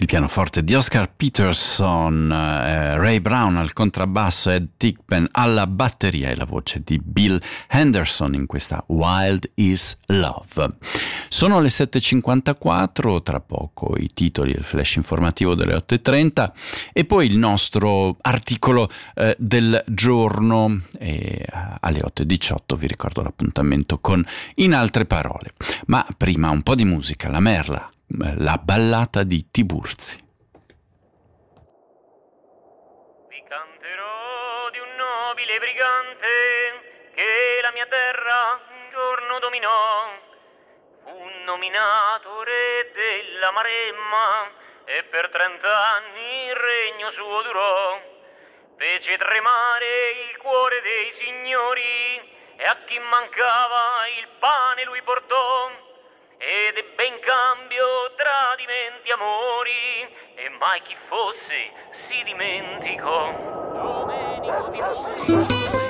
il pianoforte di Oscar Peterson, Ray Brown al contrabbasso, Ed Thigpen alla batteria e la voce di Bill Henderson in questa Wild is Love. Sono le 7.54, tra poco i titoli del flash informativo delle 8.30 e poi il nostro articolo del giorno e alle 8.18 vi ricordo l'appuntamento con In altre parole. Ma prima un po' di musica, la Merla, la ballata di Tiburzi. Vi canterò di un nobile brigante che la mia terra un giorno dominò. Fu nominato re della Maremma e per 30 anni il regno suo durò. Fece tremare il cuore dei signori e a chi mancava il pane lui portò. Ed ebbe in cambio tradimenti, amori, e mai chi fosse si dimenticò. Domenico di